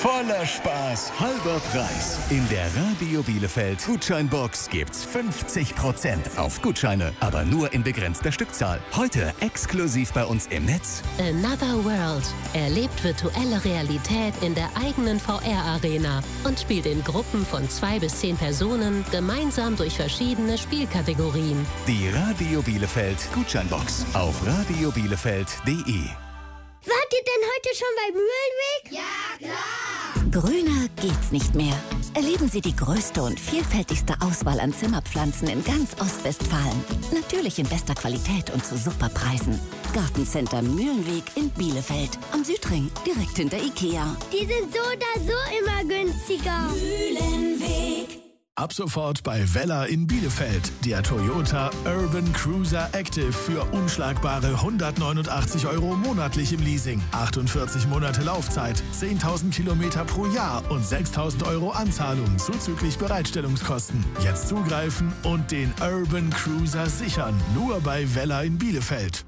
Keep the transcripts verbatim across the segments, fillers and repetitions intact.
Voller Spaß, halber Preis. In der Radio Bielefeld Gutscheinbox gibt's fünfzig Prozent auf Gutscheine, aber nur in begrenzter Stückzahl. Heute exklusiv bei uns im Netz. Another World. Erlebt virtuelle Realität in der eigenen V R-Arena und spielt in Gruppen von zwei bis zehn Personen gemeinsam durch verschiedene Spielkategorien. Die Radio Bielefeld Gutscheinbox auf radio bielefeld punkt de. Wart ihr denn heute schon bei Mühlenweg? Ja, klar! Grüner geht's nicht mehr. Erleben Sie die größte und vielfältigste Auswahl an Zimmerpflanzen in ganz Ostwestfalen. Natürlich in bester Qualität und zu super Preisen. Gartencenter Mühlenweg in Bielefeld. Am Südring, direkt hinter Ikea. Die sind so oder so immer günstiger. Mühlenweg. Ab sofort bei Vella in Bielefeld. Der Toyota Urban Cruiser Active für unschlagbare hundertneunundachtzig Euro monatlich im Leasing. achtundvierzig Monate Laufzeit, zehntausend Kilometer pro Jahr und sechstausend Euro Anzahlung zuzüglich Bereitstellungskosten. Jetzt zugreifen und den Urban Cruiser sichern. Nur bei Vella in Bielefeld.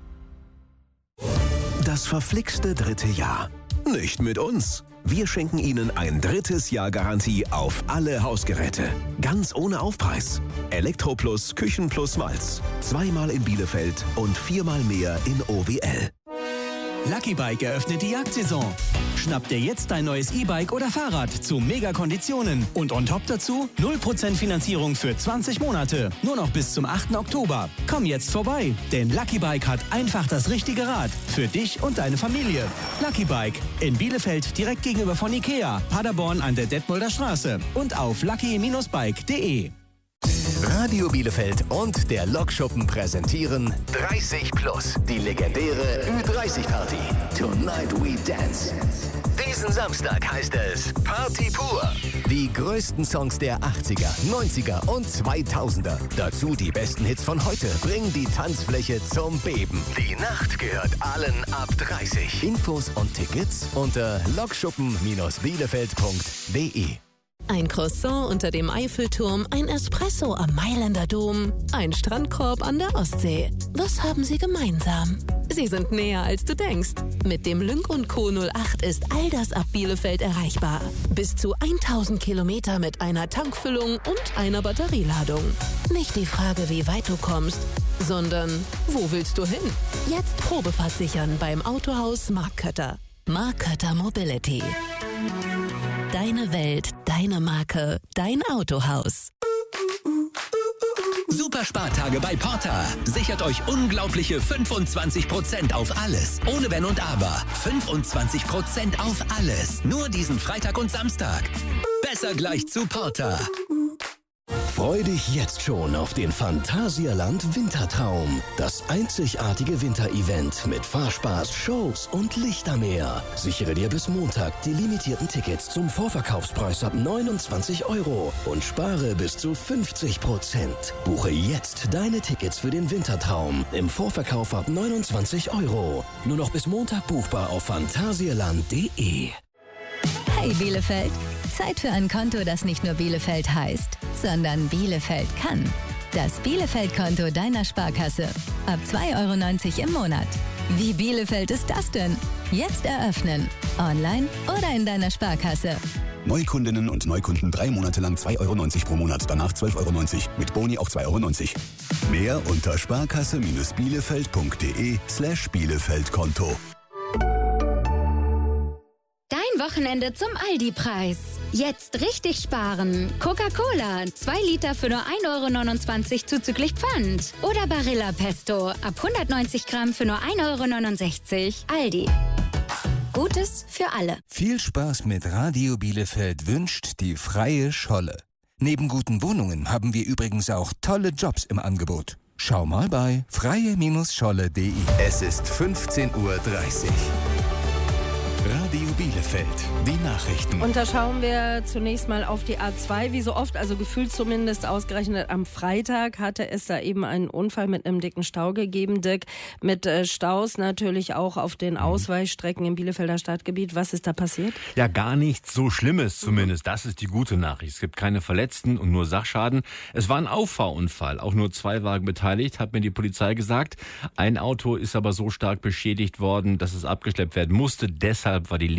Das verflixte dritte Jahr. Nicht mit uns. Wir schenken Ihnen ein drittes Jahr Garantie auf alle Hausgeräte. Ganz ohne Aufpreis. Elektroplus, Küchenplus Malz. Zweimal in Bielefeld und viermal mehr in O W L. Lucky Bike eröffnet die Jagdsaison. Schnapp dir jetzt dein neues E-Bike oder Fahrrad zu Mega-Konditionen. Und on top dazu null Prozent Finanzierung für zwanzig Monate. Nur noch bis zum achten Oktober. Komm jetzt vorbei, denn Lucky Bike hat einfach das richtige Rad. Für dich und deine Familie. Lucky Bike in Bielefeld direkt gegenüber von Ikea. Paderborn an der Detmolder Straße. Und auf lucky Bindestrich bike punkt de. Radio Bielefeld und der Lokschuppen präsentieren dreißig plus, die legendäre Ü dreißig Party. Tonight we dance. Diesen Samstag heißt es Party pur. Die größten Songs der achtziger, neunziger und zweitausender. Dazu die besten Hits von heute bringen die Tanzfläche zum Beben. Die Nacht gehört allen ab dreißig. Infos und Tickets unter lokschuppen Bindestrich bielefeld punkt de. Ein Croissant unter dem Eiffelturm, ein Espresso am Mailänder Dom, ein Strandkorb an der Ostsee. Was haben sie gemeinsam? Sie sind näher, als du denkst. Mit dem Lynk und Co. null acht ist all das ab Bielefeld erreichbar. Bis zu tausend Kilometer mit einer Tankfüllung und einer Batterieladung. Nicht die Frage, wie weit du kommst, sondern wo willst du hin? Jetzt Probefahrt sichern beim Autohaus Mark Kötter. Mark Kötter Mobility. Deine Welt, deine Marke, dein Autohaus. Super Spartage bei Porter. Sichert euch unglaubliche fünfundzwanzig Prozent auf alles. Ohne Wenn und Aber. fünfundzwanzig Prozent auf alles. Nur diesen Freitag und Samstag. Besser gleich zu Porter. Freu dich jetzt schon auf den Phantasialand Wintertraum. Das einzigartige Winterevent mit Fahrspaß, Shows und Lichtermeer. Sichere dir bis Montag die limitierten Tickets zum Vorverkaufspreis ab neunundzwanzig Euro und spare bis zu fünfzig Prozent. Buche jetzt deine Tickets für den Wintertraum im Vorverkauf ab neunundzwanzig Euro. Nur noch bis Montag buchbar auf phantasialand punkt de. Hey Bielefeld, Zeit für ein Konto, das nicht nur Bielefeld heißt, sondern Bielefeld kann. Das Bielefeld-Konto deiner Sparkasse. Ab zwei Euro neunzig im Monat. Wie Bielefeld ist das denn? Jetzt eröffnen. Online oder in deiner Sparkasse. Neukundinnen und Neukunden drei Monate lang zwei Euro neunzig pro Monat, danach zwölf Euro neunzig. Mit Boni auch zwei Euro neunzig. Mehr unter sparkasse-bielefeld.de slash Bielefeld-Konto. Dein Wochenende zum Aldi-Preis. Jetzt richtig sparen. Coca-Cola, zwei Liter für nur ein Euro neunundzwanzig zuzüglich Pfand. Oder Barilla Pesto, ab hundertneunzig Gramm für nur ein Euro neunundsechzig. Aldi. Gutes für alle. Viel Spaß mit Radio Bielefeld wünscht die Freie Scholle. Neben guten Wohnungen haben wir übrigens auch tolle Jobs im Angebot. Schau mal bei freie Scholle punkt de. Es ist fünfzehn Uhr dreißig. Radio Bielefeld, die Nachrichten. Und da schauen wir zunächst mal auf die A zwei, wie so oft, also gefühlt zumindest ausgerechnet am Freitag hatte es da eben einen Unfall mit einem dicken Stau gegeben, Dirk, mit äh, Staus natürlich auch auf den Ausweichstrecken im Bielefelder Stadtgebiet. Was ist da passiert? Ja, gar nichts so Schlimmes zumindest. Das ist die gute Nachricht. Es gibt keine Verletzten und nur Sachschaden. Es war ein Auffahrunfall, auch nur zwei Wagen beteiligt, hat mir die Polizei gesagt. Ein Auto ist aber so stark beschädigt worden, dass es abgeschleppt werden musste. Deshalb war die linke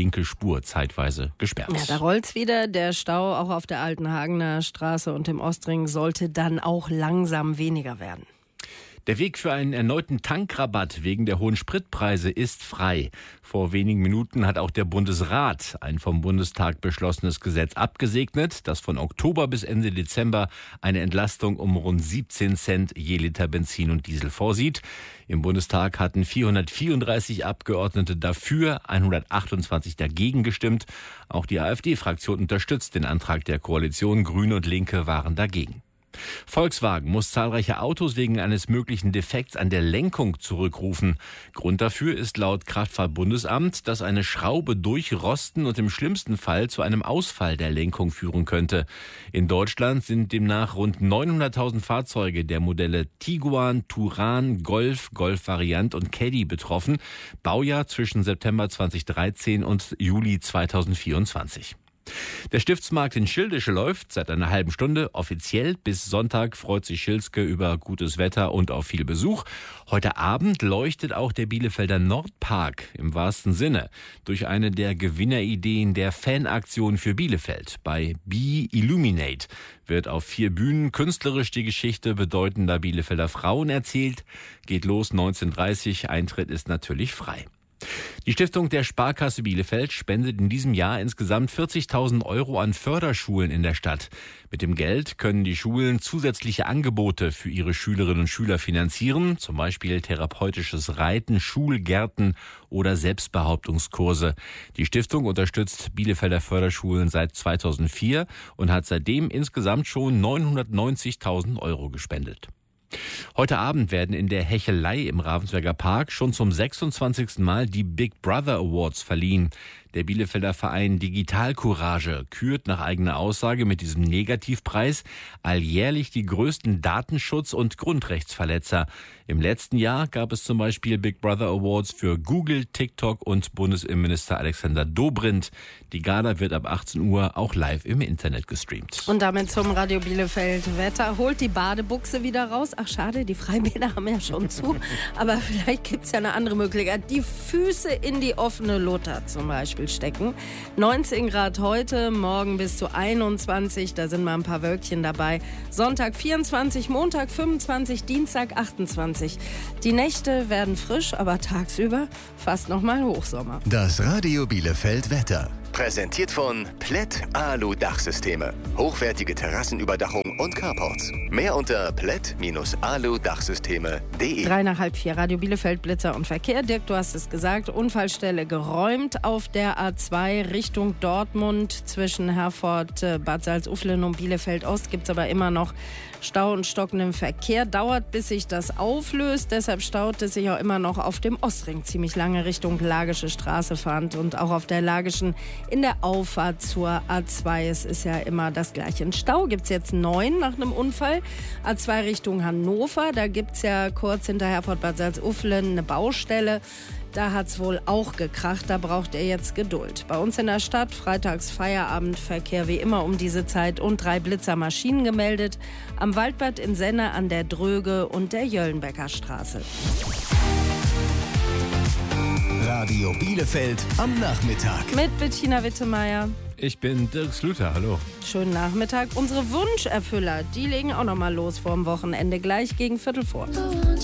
linke Spur zeitweise gesperrt. Ja, da rollt's wieder. Der Stau auch auf der Alten Hagener Straße und im Ostring sollte dann auch langsam weniger werden. Der Weg für einen erneuten Tankrabatt wegen der hohen Spritpreise ist frei. Vor wenigen Minuten hat auch der Bundesrat ein vom Bundestag beschlossenes Gesetz abgesegnet, das von Oktober bis Ende Dezember eine Entlastung um rund siebzehn Cent je Liter Benzin und Diesel vorsieht. Im Bundestag hatten vierhundertvierunddreißig Abgeordnete dafür, hundertachtundzwanzig dagegen gestimmt. Auch die AfD-Fraktion unterstützt den Antrag der Koalition. Grüne und Linke waren dagegen. Volkswagen muss zahlreiche Autos wegen eines möglichen Defekts an der Lenkung zurückrufen. Grund dafür ist laut Kraftfahrtbundesamt, dass eine Schraube durchrosten und im schlimmsten Fall zu einem Ausfall der Lenkung führen könnte. In Deutschland sind demnach rund neunhunderttausend Fahrzeuge der Modelle Tiguan, Touran, Golf, Golf-Variant und Caddy betroffen. Baujahr zwischen September zweitausenddreizehn und Juli zweitausendvierundzwanzig. Der Stiftsmarkt in Schildische läuft seit einer halben Stunde offiziell. Bis Sonntag freut sich Schilske über gutes Wetter und auf viel Besuch. Heute Abend leuchtet auch der Bielefelder Nordpark im wahrsten Sinne durch eine der Gewinnerideen der Fanaktion für Bielefeld. Bei Be Illuminate wird auf vier Bühnen künstlerisch die Geschichte bedeutender Bielefelder Frauen erzählt. Geht los neunzehn Uhr dreißig, Eintritt ist natürlich frei. Die Stiftung der Sparkasse Bielefeld spendet in diesem Jahr insgesamt vierzigtausend Euro an Förderschulen in der Stadt. Mit dem Geld können die Schulen zusätzliche Angebote für ihre Schülerinnen und Schüler finanzieren, zum Beispiel therapeutisches Reiten, Schulgärten oder Selbstbehauptungskurse. Die Stiftung unterstützt Bielefelder Förderschulen seit zweitausendvier und hat seitdem insgesamt schon neunhundertneunzigtausend Euro gespendet. Heute Abend werden in der Hechelei im Ravensberger Park schon zum sechsundzwanzigsten Mal die Big Brother Awards verliehen. Der Bielefelder Verein Digital Courage kürt nach eigener Aussage mit diesem Negativpreis alljährlich die größten Datenschutz- und Grundrechtsverletzer. Im letzten Jahr gab es zum Beispiel Big Brother Awards für Google, TikTok und Bundesinnenminister Alexander Dobrindt. Die Gala wird ab achtzehn Uhr auch live im Internet gestreamt. Und damit zum Radio Bielefeld Wetter. Holt die Badebuchse wieder raus. Ach schade, die Freibäder haben ja schon zu. Aber vielleicht gibt es ja eine andere Möglichkeit. Die Füße in die offene Lothar zum Beispiel stecken. neunzehn Grad heute, morgen bis zu einundzwanzig. Da sind mal ein paar Wölkchen dabei. Sonntag vierundzwanzig, Montag fünfundzwanzig, Dienstag achtundzwanzig. Die Nächte werden frisch, aber tagsüber fast nochmal Hochsommer. Das Radio Bielefeld Wetter. Präsentiert von Plätt Alu Dachsysteme. Hochwertige Terrassenüberdachung und Carports. Mehr unter plätt Alu Dachsysteme punkt de. Drei nach halb vier, Radio Bielefeld, Blitzer und Verkehr. Dirk, du hast es gesagt, Unfallstelle geräumt auf der A zwei Richtung Dortmund. Zwischen Herford, Bad Salzuflen und Bielefeld-Ost gibt es aber immer noch Stau und stockenden Verkehr. Dauert, bis sich das auflöst. Deshalb staut es sich auch immer noch auf dem Ostring ziemlich lange Richtung Lagische Straße fahrend und auch auf der Lagischen in der Auffahrt zur A zwei. Es ist ja immer das gleiche. In Stau gibt es jetzt neun nach einem Unfall. A zwei Richtung Hannover. Da gibt es ja kurz hinter Herford Bad Salzuflen eine Baustelle. Da hat es wohl auch gekracht, da braucht er jetzt Geduld. Bei uns in der Stadt freitags Feierabendverkehr wie immer um diese Zeit und drei Blitzermaschinen gemeldet. Am Waldbad in Senne, an der Dröge und der Jöllenbecker Straße. Radio Bielefeld am Nachmittag. Mit Bettina Wittemeier. Ich bin Dirk Slüter, hallo. Schönen Nachmittag. Unsere Wunscherfüller, die legen auch noch mal los vorm Wochenende, gleich gegen Viertel vor.